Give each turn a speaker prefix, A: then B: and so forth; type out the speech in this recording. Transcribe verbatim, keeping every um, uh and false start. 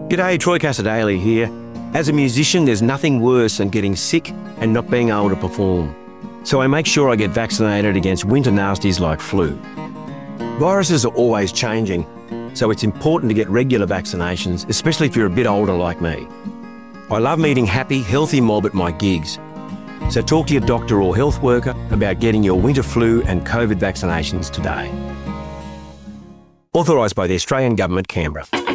A: G'day, Troy Cassadaly here. As a musician, there's nothing worse than getting sick and not being able to perform. So I make sure I get vaccinated against winter nasties like flu. Viruses are always changing, so it's important to get regular vaccinations, especially if you're a bit older like me. I love meeting happy, healthy mob at my gigs. So talk to your doctor or health worker about getting your winter flu and COVID vaccinations today. Authorised by the Australian Government, Canberra.